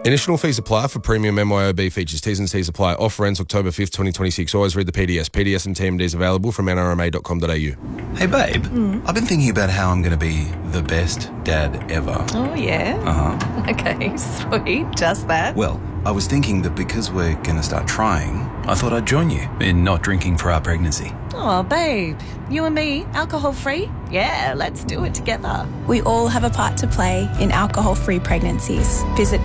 Initial fees apply for premium MYOB features. T's and C's apply. Offer ends October 5th, 2026. Always read the PDS. PDS and TMDs available from nrma.com.au. Hey, babe. I've been thinking about how I'm going to be the best dad ever. Oh, yeah? Uh-huh. Okay, sweet. Just that. Well, I was thinking that because we're going to start trying, I thought I'd join you in not drinking for our pregnancy. Oh, babe. You and me, alcohol-free? Yeah, let's do it together. We all have a part to play in alcohol-free pregnancies. Visit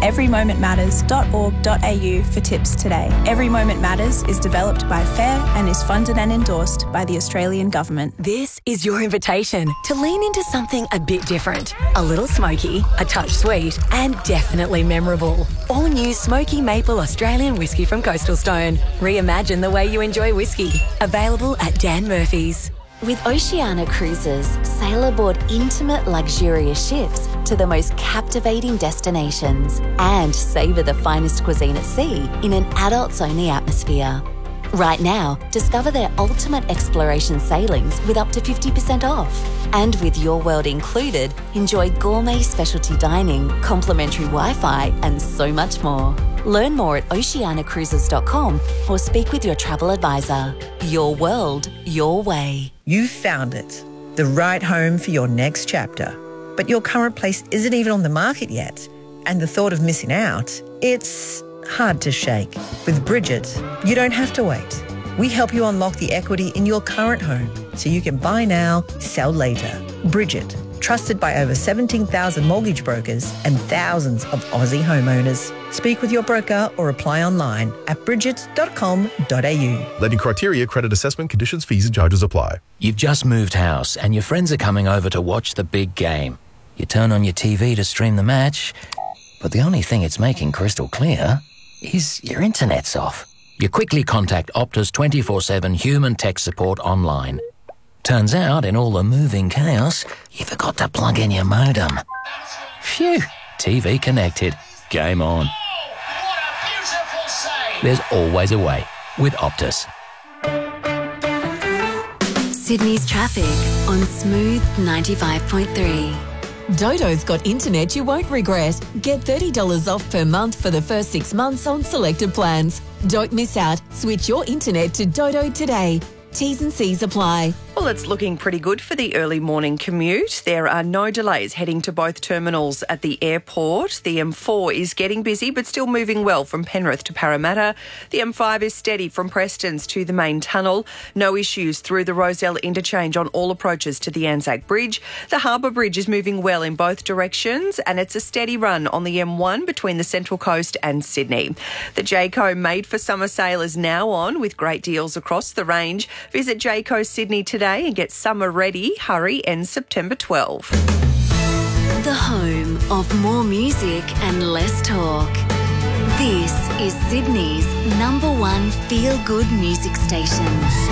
everymomentmatters.org.au for tips today. Every Moment Matters is developed by FAIR and is funded and endorsed by the Australian Government. This is your invitation to lean into something a bit different. A little smoky, a touch sweet, and definitely memorable. All new Smoky Maple Australian whiskey from Coastal Stone. Reimagine the way you enjoy whiskey. Available at Dan Murphy's. With Oceania Cruises, sail aboard intimate, luxurious ships to the most captivating destinations and savour the finest cuisine at sea in an adults-only atmosphere. Right now, discover their ultimate exploration sailings with up to 50% off. And with Your World included, enjoy gourmet specialty dining, complimentary Wi-Fi and so much more. Learn more at oceaniacruises.com or speak with your travel advisor. Your world, your way. You've found it, the right home for your next chapter. But your current place isn't even on the market yet. And the thought of missing out, it's hard to shake. With Bridget, you don't have to wait. We help you unlock the equity in your current home so you can buy now, sell later. Bridget, trusted by over 17,000 mortgage brokers and thousands of Aussie homeowners. Speak with your broker or apply online at bridget.com.au. Lending criteria, credit assessment, conditions, fees and charges apply. You've just moved house and your friends are coming over to watch the big game. You turn on your TV to stream the match, but the only thing it's making crystal clear is your internet's off. You quickly contact Optus 24/7 human tech support online. Turns out, in all the moving chaos, you forgot to plug in your modem. Phew, TV connected. Game on. Oh, what a beautiful save! There's always a way with Optus. Sydney's traffic on Smooth 95.3. Dodo's got internet you won't regret. Get $30 off per month for the first 6 months on selected plans. Don't miss out. Switch your internet to Dodo today. T's and C's apply. Well, it's looking pretty good for the early morning commute. There are no delays heading to both terminals at the airport. The M4 is getting busy but still moving well from Penrith to Parramatta. The M5 is steady from Prestons to the main tunnel. No issues through the Rozelle interchange on all approaches to the Anzac Bridge. The Harbour Bridge is moving well in both directions and it's a steady run on the M1 between the Central Coast and Sydney. The Jayco Made for Summer sale is now on with great deals across the range. Visit Jayco Sydney today and get summer ready. Hurry, ends September 12. The home of more music and less talk. This is Sydney's #1 feel-good music station.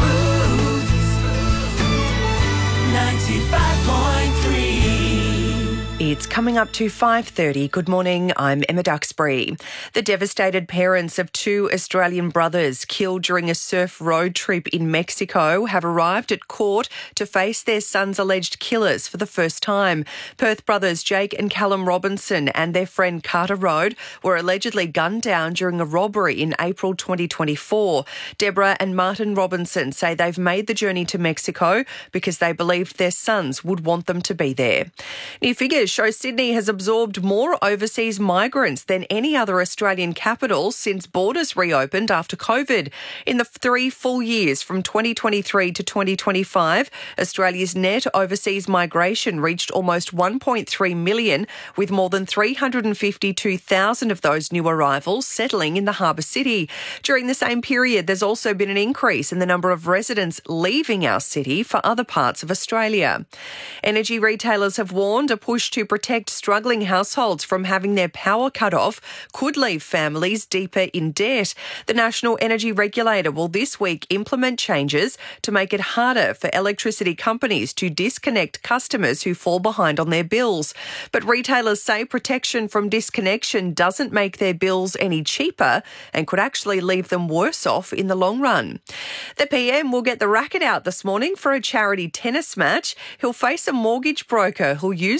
95.3. It's coming up to 5:30. Good morning, I'm Emma Duxbury. The devastated parents of 2 Australian brothers killed during a surf road trip in Mexico have arrived at court to face their son's alleged killers for the first time. Perth brothers Jake and Callum Robinson and their friend Carter Road were allegedly gunned down during a robbery in April 2024. Deborah and Martin Robinson say they've made the journey to Mexico because they believed their sons would want them to be there. New figures show Sydney has absorbed more overseas migrants than any other Australian capital since borders reopened after COVID. In the 3 full years from 2023 to 2025, Australia's net overseas migration reached almost 1.3 million, with more than 352,000 of those new arrivals settling in the harbour city. During the same period, there's also been an increase in the number of residents leaving our city for other parts of Australia. Energy retailers have warned a push to protect struggling households from having their power cut off could leave families deeper in debt. The National Energy Regulator will this week implement changes to make it harder for electricity companies to disconnect customers who fall behind on their bills. But retailers say protection from disconnection doesn't make their bills any cheaper and could actually leave them worse off in the long run. The PM will get the racket out this morning for a charity tennis match. He'll face a mortgage broker who'll use the stunt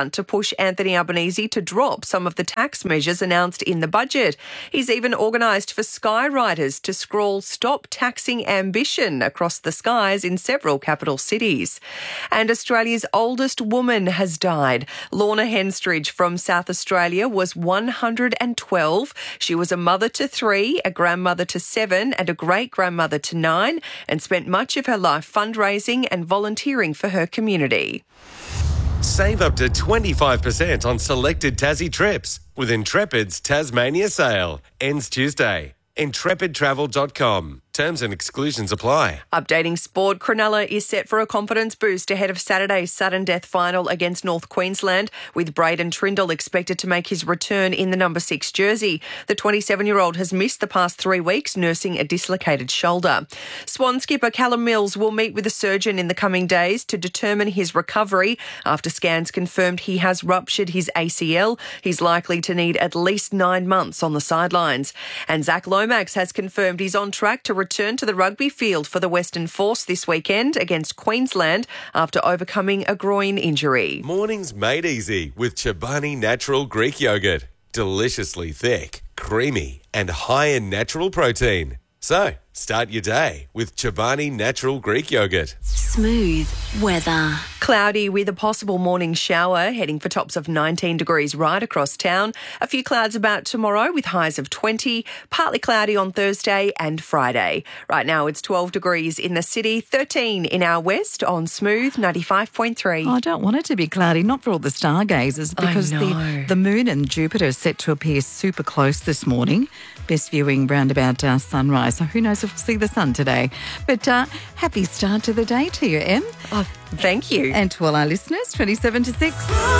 stunt to push Anthony Albanese to drop some of the tax measures announced in the budget. He's even organised for skywriters to scrawl "Stop Taxing Ambition" across the skies in several capital cities. And Australia's oldest woman has died. Lorna Henstridge from South Australia was 112. She was a mother to 3, a grandmother to 7 and a great-grandmother to 9, and spent much of her life fundraising and volunteering for her community. Save up to 25% on selected Tassie trips with Intrepid's Tasmania sale. Ends Tuesday. IntrepidTravel.com. Terms and exclusions apply. Updating sport, Cronulla is set for a confidence boost ahead of Saturday's sudden death final against North Queensland, with Braden Trindle expected to make his return in the number 6 jersey. The 27-year-old has missed the past 3 weeks, nursing a dislocated shoulder. Swan skipper Callum Mills will meet with a surgeon in the coming days to determine his recovery after scans confirmed he has ruptured his ACL. He's likely to need at least 9 months on the sidelines. And Zach Lomax has confirmed he's on track to return to the rugby field for the Western Force this weekend against Queensland after overcoming a groin injury. Mornings made easy with Chobani Natural Greek Yogurt. Deliciously thick, creamy and high in natural protein. So, start your day with Chobani Natural Greek Yogurt. Smooth weather. Cloudy with a possible morning shower, heading for tops of 19 degrees right across town. A few clouds about tomorrow with highs of 20, partly cloudy on Thursday and Friday. Right now it's 12 degrees in the city, 13 in our west on Smooth 95.3. I don't want it to be cloudy, not for all the stargazers, because the moon and Jupiter are set to appear super close this morning. Best viewing round about sunrise. So who knows if we'll see the sun today. But happy start to the day to you, Em. Oh, thank you. And to all our listeners, 27 to 6.